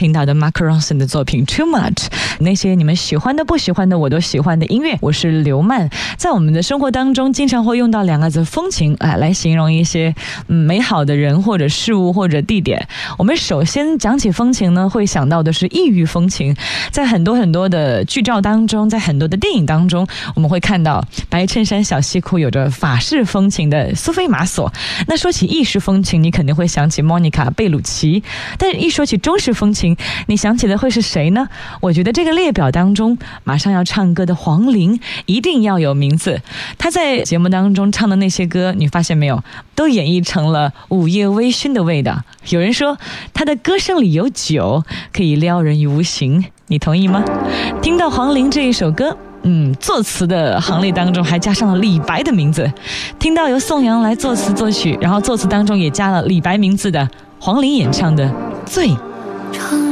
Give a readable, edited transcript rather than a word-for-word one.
听到的 Mark Ronson 的作品 Too Much， 那些你们喜欢的不喜欢的我都喜欢的音乐。我是刘曼，在我们的生活当中经常会用到两个字风情来形容一些美好的人或者事物或者地点。我们首先讲起风情呢，会想到的是异域风情。在很多的剧照当中，在很多的电影当中，我们会看到白衬衫小西裤有着法式风情的苏菲玛索。那说起意式风情，你肯定会想起莫妮卡贝鲁奇，但是一说起中式风情，你想起的会是谁呢？我觉得这个列表当中马上要唱歌的黄龄一定要有名字。他在节目当中唱的那些歌，你发现没有，都演绎成了午夜微醺的味道。有人说他的歌声里有酒，可以撩人于无形，你同意吗？听到黄龄这一首歌，作词的行列当中还加上了李白的名字。听到由宋阳来作词作曲，然后作词当中也加了李白名字的黄龄演唱的《醉》。